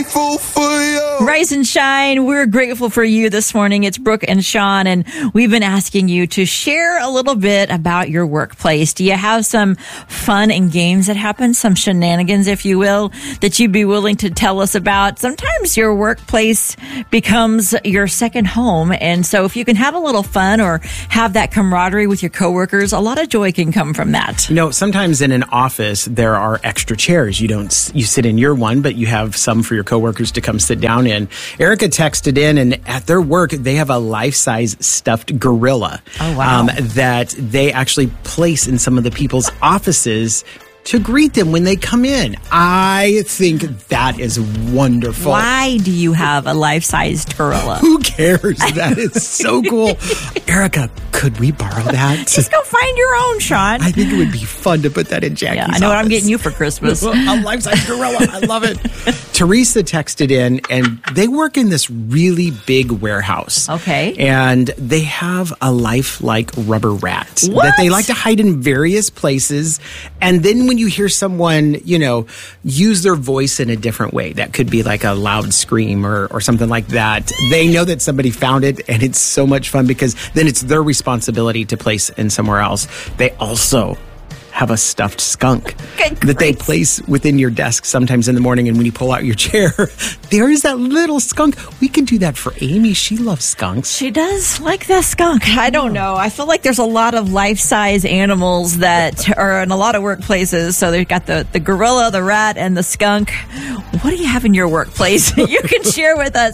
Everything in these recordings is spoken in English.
grateful for you. Rise and shine. We're grateful for you this morning. It's Brooke and Sean, and we've been asking you to share a little bit about your workplace. Do you have some fun and games that happen, some shenanigans, if you will, that you'd be willing to tell us about? Sometimes your workplace becomes your second home, and so if you can have a little fun or have that camaraderie with your coworkers, a lot of joy can come from that. You know, sometimes in an office there are extra chairs. You sit in your one, but you have some for your coworkers to come sit down in. Erica texted in, and at their work they have a life-size stuffed gorilla. Oh, wow. That they actually place in some of the people's offices to greet them when they come in. I think that is wonderful. Why do you have a life-sized gorilla? Who cares? That is so cool. Erica, could we borrow that? Just go find your own, Sean. I think it would be fun to put that in Jackie's I know what I'm office. getting you for Christmas. A life-size gorilla. I love it. Teresa texted in, and they work in this really big warehouse. Okay. And they have a lifelike rubber rat that they like to hide in various places. And then when you hear someone, use their voice in a different way, that could be like a loud scream or something like that, they know that somebody found it, and it's so much fun because then it's their responsibility to place in somewhere else. They also have a stuffed skunk that they place within your desk sometimes in the morning, and when you pull out your chair, there is that little skunk. We could do that for Amy. She loves skunks. She does like that skunk. I don't know. I feel like there's a lot of life-size animals that are in a lot of workplaces. So they've got the gorilla, the rat, and the skunk. What do you have in your workplace? You can share with us.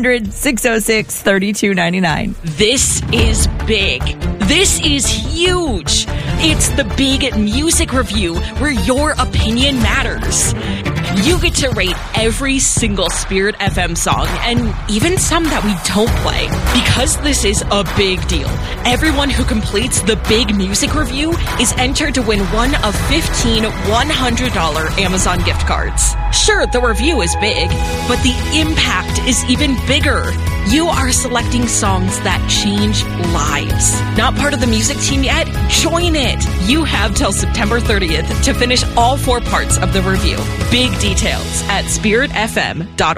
800-606-3299. This is big. This is huge. It's the Big Music Review, where your opinion matters. You get to rate every single Spirit FM song, and even some that we don't play. Because this is a big deal, everyone who completes the Big Music Review is entered to win one of 15 $100 Amazon gift cards. Sure, the review is big, but the impact is even bigger. You are selecting songs that change lives. Not part of the music team yet? Join it. You have till September 30th to finish all 4 parts of the review. Big details at spiritfm.org.